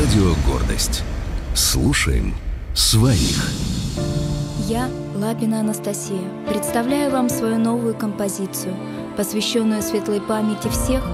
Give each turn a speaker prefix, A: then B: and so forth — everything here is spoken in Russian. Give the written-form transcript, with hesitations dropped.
A: Радио «Гордость». Слушаем своих.
B: Я, Лапина Анастасия, представляю вам свою новую композицию, посвященную светлой памяти всех,